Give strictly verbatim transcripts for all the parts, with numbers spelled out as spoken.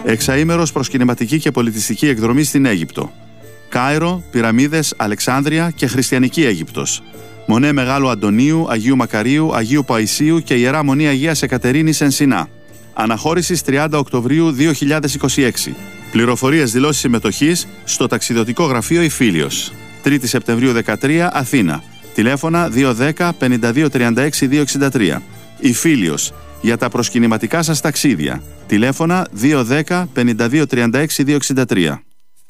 Εξαήμερος προσκυνηματική και πολιτιστική εκδρομή στην Αίγυπτο. Κάιρο, πυραμίδες, Αλεξάνδρεια και χριστιανική Αίγυπτος. Μονέ Μεγάλου Αντωνίου, Αγίου Μακαρίου, Αγίου Παϊσίου και Ιερά Μονή Αγίας Εκατερίνης εν Σινά. Αναχώρησης τριάντα Οκτωβρίου δύο χιλιάδες είκοσι έξι. Πληροφορίες δηλώσεις συμμετοχής στο ταξιδιωτικό γραφείο Ιφίλιος. τρίτη Σεπτεμβρίου δεκατρία, Αθήνα. Τηλέφωνα δύο δέκα πενήντα δύο τριάντα έξι διακόσια εξήντα τρία. Ιφίλιος, για τα προσκυνηματικά σας ταξίδια. Τηλέφωνα δύο δέκα πενήντα δύο τριάντα έξι διακόσια εξήντα τρία.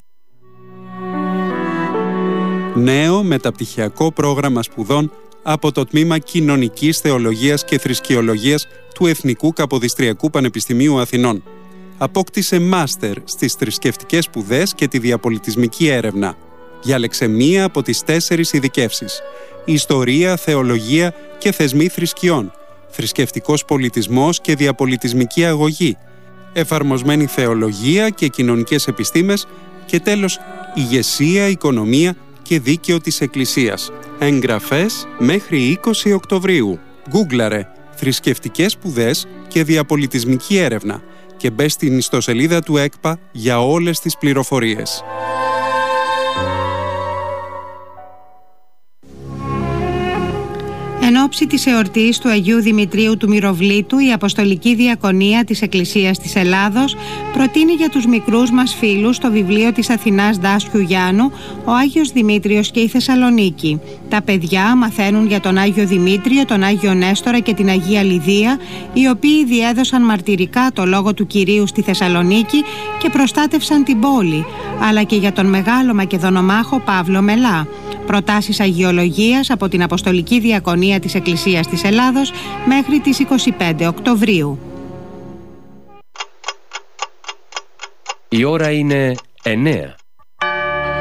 Νέο μεταπτυχιακό πρόγραμμα σπουδών από το Τμήμα Κοινωνικής Θεολογίας και Θρησκειολογίας του Εθνικού Καποδιστριακού Πανεπιστημίου Αθηνών. Απόκτησε μάστερ στις θρησκευτικές σπουδές και τη διαπολιτισμική έρευνα. Διάλεξε μία από τις τέσσερις ειδικεύσεις: Ιστορία, Θεολογία και Θεσμοί Θρησκειών, Θρησκευτικός Πολιτισμός και Διαπολιτισμική Αγωγή, Εφαρμοσμένη Θεολογία και Κοινωνικές Επιστήμες και τέλος Ηγεσία, Οικονομία και Δίκαιο της Εκκλησίας. Εγγραφές μέχρι είκοσι Οκτωβρίου. Γκούγκλαρε θρησκευτικές σπουδές και διαπολιτισμική έρευνα και μπες στην ιστοσελίδα του ΕΚΠΑ για όλες τις πληροφορίες. Εν ώψη της εορτής του Αγίου Δημητρίου του Μυροβλήτου, η Αποστολική Διακονία της Εκκλησίας της Ελλάδος προτείνει για τους μικρούς μας φίλους το βιβλίο της Αθηνάς Δάσκιου Γιάννου «Ο Άγιος Δημήτριος και η Θεσσαλονίκη». Τα παιδιά μαθαίνουν για τον Άγιο Δημήτριο, τον Άγιο Νέστορα και την Αγία Λιδία, οι οποίοι διέδωσαν μαρτυρικά το λόγο του Κυρίου στη Θεσσαλονίκη και προστάτευσαν την πόλη, αλλά και για τον μεγάλο Μακεδονομάχο Παύλο Μελά. Προτάσεις αγιολογίας από την Αποστολική Διακονία της Εκκλησίας της Ελλάδος μέχρι τις είκοσι πέντε Οκτωβρίου. Η ώρα είναι εννέα.